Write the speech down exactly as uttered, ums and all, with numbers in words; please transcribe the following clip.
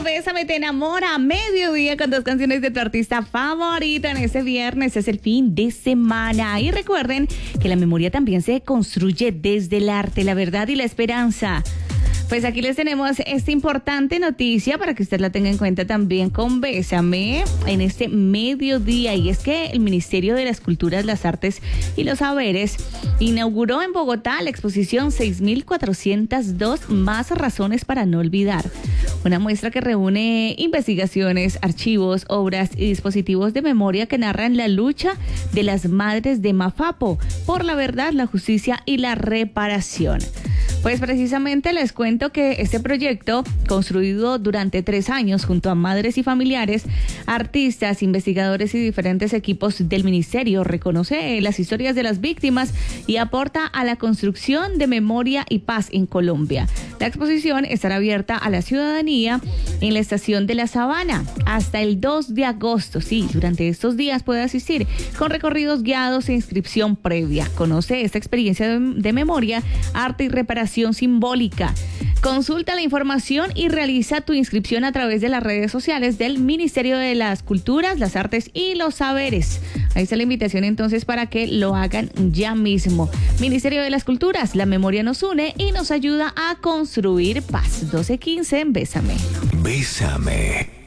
Bésame te enamora, mediodía con dos canciones de tu artista favorito en este viernes, es el fin de semana. Y recuerden que la memoria también se construye desde el arte, la verdad y la esperanza. Pues aquí les tenemos esta importante noticia para que usted la tenga en cuenta también con Bésame en este mediodía. Y es que el Ministerio de las Culturas, las Artes y los Saberes inauguró en Bogotá la exposición seis mil cuatrocientas dos Más Razones para No Olvidar. Una muestra que reúne investigaciones, archivos, obras y dispositivos de memoria que narran la lucha de las madres de Mafapo por la verdad, la justicia y la reparación. Pues precisamente les cuento que este proyecto, construido durante tres años junto a madres y familiares, artistas, investigadores y diferentes equipos del ministerio, reconoce las historias de las víctimas y aporta a la construcción de memoria y paz en Colombia. La exposición estará abierta a la ciudadanía en la estación de La Sabana hasta el dos de agosto. Sí, durante estos días puede asistir con recorridos guiados e inscripción previa. Conoce esta experiencia de, de memoria, arte y reparación simbólica. Consulta la información y realiza tu inscripción a través de las redes sociales del Ministerio de las Culturas, las Artes y los Saberes. Ahí está la invitación entonces para que lo hagan ya mismo. Ministerio de las Culturas, la memoria nos une y nos ayuda a construir paz. doce quince, Bésame. Bésame.